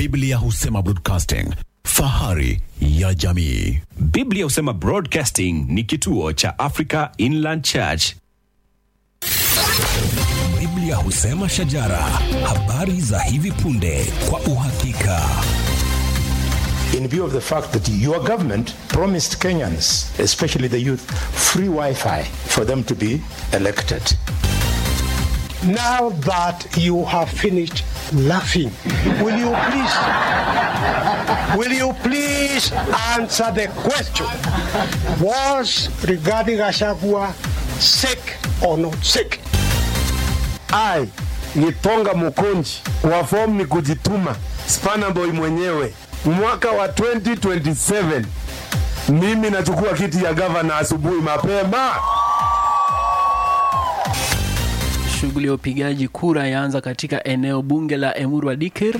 Biblia husema broadcasting, fahari ya jamii. Biblia husema Broadcasting ni kituo cha Africa Inland Church. Biblia husema shajara, habari za hivi punde kwa uhakika. In view of the fact that your government promised Kenyans, especially the youth, free Wi-Fi for them to be elected. Now that you have finished laughing, will you please answer the question? Was regarding Gachagua sick or not sick? I, Gitonga Mukonji, wa form ni kujituma, Spana Boy mwenyewe. Mwaka wa 2027, mimi nachukua kiti ya governor asubuhi mapema. Shughuli ya upigaji kura yaanza katika eneo bunge la Emuru Dikir.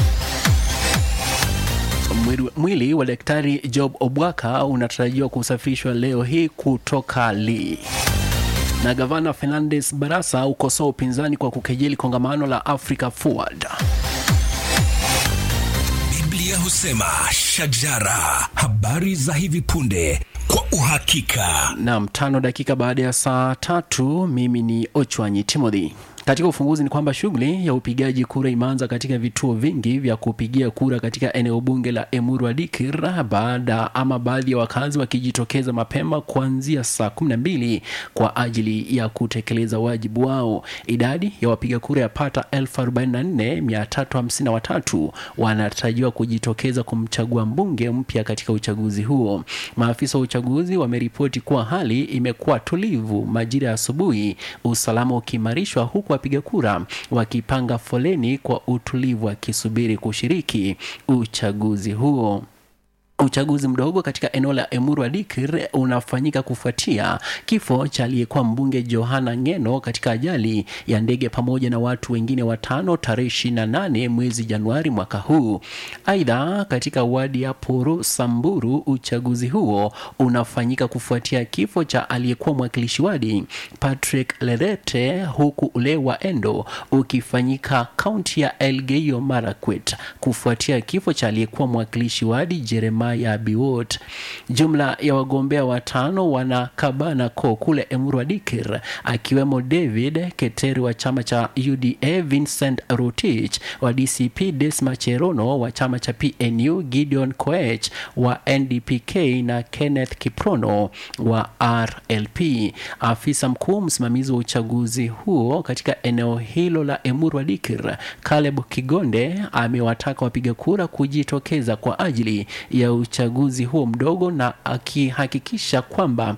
Mwili wa Daktari Job Obwaka unatarajiwa kusafirishwa leo hii kutoka Lee. Na Gavana Fernandes Barasa ukosoa upinzani kwa kukejeli kongamano la Africa Forward. Biblia husema shajara, habari za hivi punde kwa uhakika. Naam, 5 dakika baada ya saa 3, mimi ni Ochwanyi Timothy. Katika ufunguzi ni kwamba shughuli ya upigaji kura imeanza katika vituo vingi vya kupigia kura katika eneo bunge la Emuru Dikir, baadhi ya wakazi wakijitokeza mapema kuanzia saa 12 kwa ajili ya kutekeleza wajibu wao. Idadi ya wapiga kura yapata 44,353 wanatarajiwa kujitokeza kumchagua mbunge mpya katika uchaguzi huo. Maafisa wa uchaguzi wameripoti kuwa hali imekuwa tulivu majira ya asubuhi, usalama ukiimarishwa huku wapiga kura wakipanga foleni kwa utulivu wakisubiri kushiriki uchaguzi huo. Uchaguzi mdogo katika eneo la Emuru Dikir unafanyika kufuatia kifo cha aliyekuwa mbunge Johana Ngeno katika ajali ya ndege pamoja na watu wengine 5 tarehe 28 mwezi Januari mwaka huu. Aidha, katika wadi ya Poro Samburu uchaguzi huo unafanyika kufuatia kifo cha aliyekuwa mwakilishi wadi Patrick Lerete, huku ule wa Endo ukifanyika kaunti ya Elgeyo Marakwet kufuatia kifo cha aliyekuwa mwakilishi wadi Jeremiah ya Biwot. Jumla ya wagombea 5 wanakabana kule Emuru Dikir, akiwemo David Keteri wa chama cha UDA, Vincent Rotich wa DCP, Desma Cherono wa chama cha PNU, Gideon Koech wa NDPK na Kenneth Kiprono wa RLP. Afisa mkuu msimamizi wa uchaguzi huo katika eneo hilo la Emuru Dikir, Caleb Kigonde, amewataka wapiga kura kujitokeza kwa ajili ya uchaguzi huo mdogo, na akihakikisha kwamba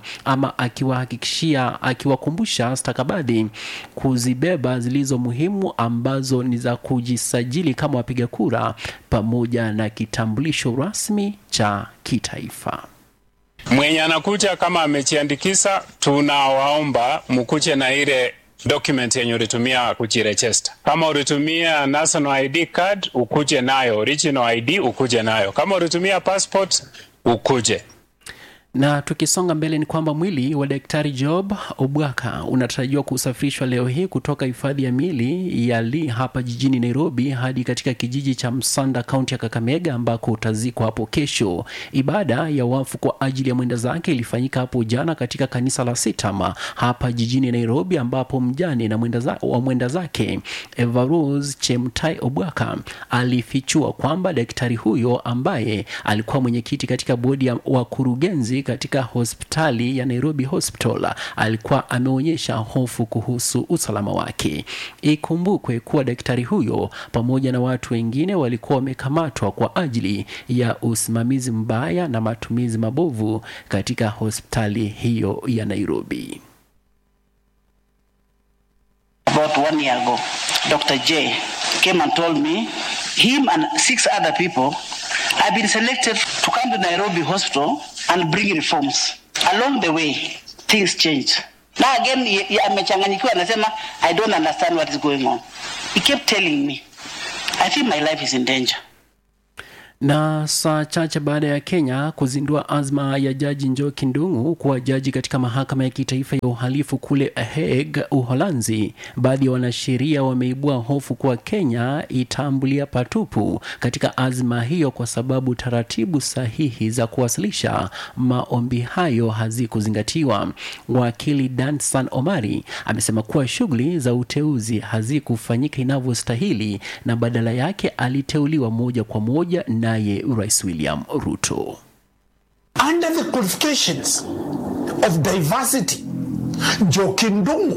akiwakumbusha stakabadhi kuzibeba zilizo muhimu ambazo ni za kujisajili kama wapiga kura pamoja na kitambulisho rasmi cha kitaifa. Mwenye anakuja kama amejiandikisha, tunawaomba mkuje na ile document yenye ulitumia kujiregister. Kama ulitumia national ID card, ukuje nayo. Original ID ukuje nayo. Kama ulitumia passport, ukuje. Na tukisonga mbele ni kwamba mwili wa Daktari Job Obwaka unatarajiwa kusafirishwa leo hii kutoka hifadhi ya mili ya Lee hapa jijini Nairobi hadi katika kijiji cha Msanda, kaunti ya Kakamega, ambako utazikwa hapo kesho. Ibada ya wafu kwa ajili ya mwenda zake ilifanyika hapo jana katika kanisa la Sitama hapa jijini Nairobi, ambapo mjane na mwenda zake Evarose Chemtai Obwaka alifichua kwamba daktari huyo ambaye alikuwa mwenyekiti katika bodi ya wakurugenzi katika hospitali ya Nairobi Hospital alikuwa ameonyesha hofu kuhusu usalama wake. Ikumbukwe kuwa daktari huyo pamoja na watu wengine walikuwa wamekamatwa kwa ajili ya usimamizi mbaya na matumizi mabovu katika hospitali hiyo ya Nairobi. About 1 year ago, Dr. J came and told me him and 6 other people have been selected to come to Nairobi Hospital and bring reforms. Along the way, things changed. Now again, amechanganyikiwa anasema, I don't understand what is going on. He kept telling me, I think my life is in danger. Na saa chache baada ya Kenya kuzindua azma ya Jaji Njoki Ndung'u kuwa jaji katika mahakama ya kitaifa ya uhalifu kule Hague, Uholanzi, baadhi ya wanasheria wameibua hofu kuwa Kenya itambulia patupu katika azma hiyo kwa sababu taratibu sahihi za kuwasilisha maombi hayo hazikuzingatiwa. Wakili Dansan Omari amesema kuwa shughuli za uteuzi hazikufanyika inavyostahili na badala yake aliteuliwa moja kwa moja naye Rais William Ruto. Under the qualifications of diversity, Njoki Ndung'u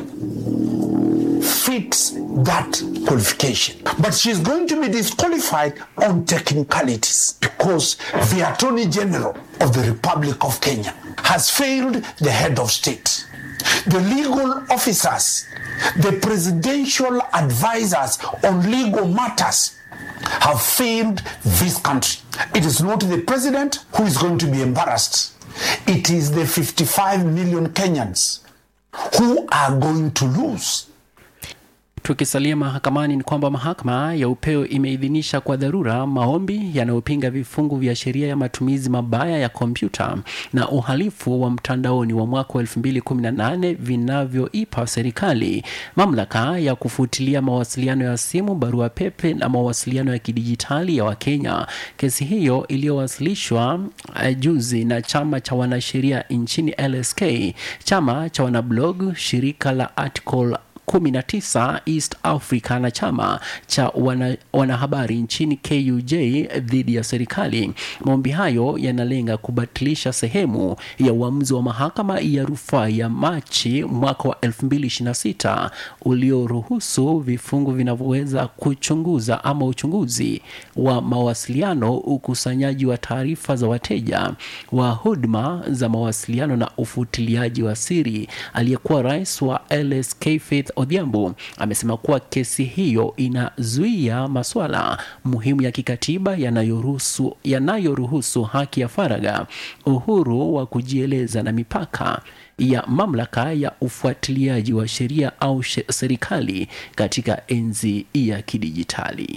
fits that qualification. But she's going to be disqualified on technicalities because the Attorney General of the Republic of Kenya has failed the head of state. The legal officers, the presidential advisors on legal matters have failed this country. It is not the president who is going to be embarrassed. It is the 55 million Kenyans who are going to lose. Tukisalia mahakamani ni kwamba mahakama ya upeo imeidhinisha kwa dharura maombi yanayopinga vifungu vya sheria ya matumizi mabaya ya kompyuta na uhalifu wa mtandaoni wa mwaka 2018 vinavyoipa serikali mamlaka ya kufutilia mawasiliano ya simu, barua pepe na mawasiliano ya kidijitali ya Wakenya. Kesi hiyo iliyowasilishwa juzi na chama cha wanasheria nchini LSK, chama cha wanablog, shirika la Article 19 East Africa na chama cha wanahabari nchini KUJ dhidi ya serikali. Maombi hayo yanalenga kubatilisha sehemu ya uamuzi wa mahakama ya rufaa ya Machi mwaka wa 2026 ulioruhusu vifungu vinavyoweza kuchunguza ama uchunguzi wa mawasiliano, ukusanyaji wa taarifa za wateja wa huduma za mawasiliano na ufutiliaji wa siri. Aliyekuwa rais wa LSK Faith Odhiambo amesema kuwa kesi hiyo inazuia masuala muhimu ya kikatiba yanayoruhusu haki ya faragha, uhuru wa kujieleza na mipaka ya mamlaka ya ufuatiliaji wa sheria au serikali katika enzi ya kidijitali.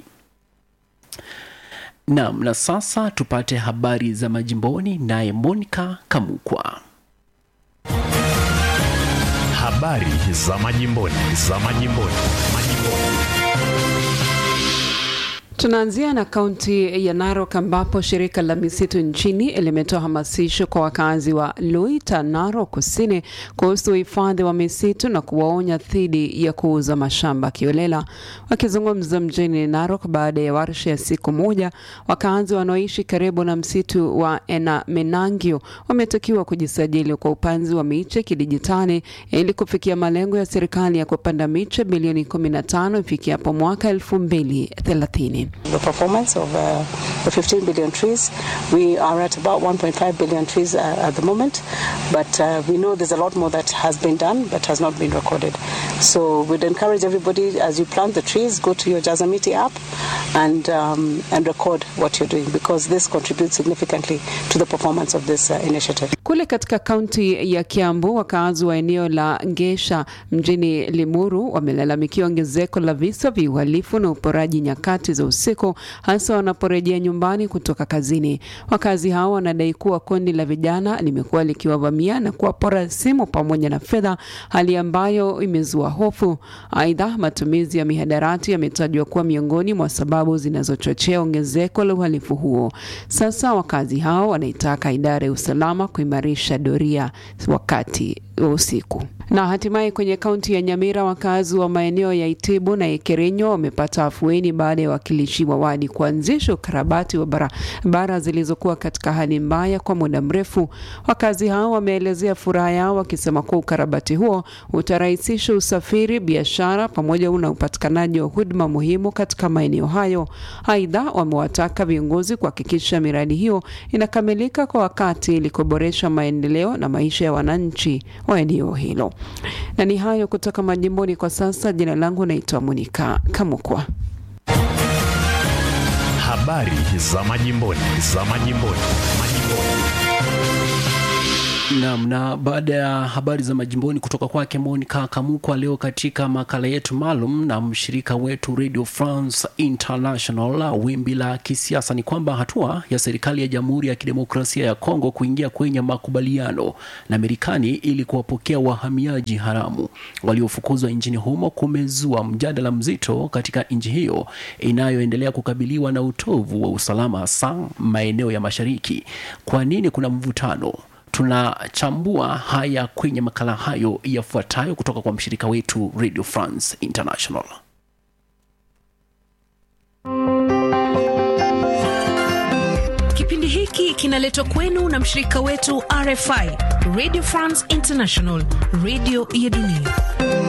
Na sasa tupate habari za majimboni naye Monica Kamukwa. Habari za majimboni. Tunaanzia na kaunti ya Narok ambapo shirika la misitu nchini limetoa hamasisho kwa wakazi wa Loita, Narok Kusini kuhusu uhifadhi wa misitu na kuwaonya dhidi ya kuuza mashamba kiolela. Wakizungumza mjini Narok baada ya warsha ya siku moja, wakazi wanaoishi karibu na msitu wa Enamenangio wametakiwa kujisajili kwa upanzi wa miche kidijitali ili kufikia malengo ya serikali ya kupanda miche bilioni 15 ifikiapo mwaka 2030. The performance of the 15 billion trees, we are at about 1.5 billion trees at the moment, but we know there's a lot more that has been done but has not been recorded. So we'd encourage everybody, as you plant the trees, go to your Jazamiti app and record what you're doing, because this contributes significantly to the performance of this initiative. Kule katika kaunti ya Kiambu, wakazi wa eneo la Ngesha mjini Limuru wamelalamikia ongezeko la visa vya uhalifu na uporaji nyakati za usiku, hasa wanaporejea nyumbani kutoka kazini. Wakazi hao wanadai kuwa kundi la vijana limekuwa likiwavamia na kuwapora simu pamoja na fedha, hali ambayo imezua hofu. Aidha, matumizi ya mihadarati yametajwa kuwa miongoni mwa sababu zinazochochea ongezeko la uhalifu huo. Sasa wakazi hao wanaitaka idara ya usalama kuimarisha doria wakati wa usiku. Na hatimaye kwenye kaunti ya Nyamira, wakazi wa maeneo ya Itibu na Ekerenyo wamepata afueni baada ya wakilishi wa wadi kuanzisha ukarabati wa barabara zilizokuwa katika hali mbaya kwa muda mrefu. Wakazi hao wameelezea furaha yao wakisema kuwa ukarabati huo utarahisisha usafiri, biashara pamoja na upatikanaji wa huduma muhimu katika maeneo hayo. Aidha, wamewataka viongozi kuhakikisha miradi hiyo inakamilika kwa wakati ili kuboresha maendeleo na maisha ya wananchi wa eneo hilo. Na ni hayo kutoka majimboni kwa sasa. Jina langu naitwa Monica Kamukwa. Habari za majimboni. Na baada ya habari za majimboni kutoka kwake Monica Kamukwa, leo katika makala yetu maalum na mshirika wetu Radio France International, wimbi la kisiasa, ni kwamba hatua ya serikali ya Jamhuri ya Kidemokrasia ya Kongo kuingia kwenye makubaliano na Marekani ili kuwapokea wahamiaji haramu waliofukuzwa nchini humo kumezua mjadala mzito katika nchi hiyo inayoendelea kukabiliwa na utovu wa usalama, hasa maeneo ya mashariki. Kwa nini kuna mvutano? Tunachambua haya kwenye makala hayo yafuatayo kutoka kwa mshirika wetu Radio France International. Kipindi hiki kinaletwa kwenu na mshirika wetu RFI, Radio France International, radio ya dunia.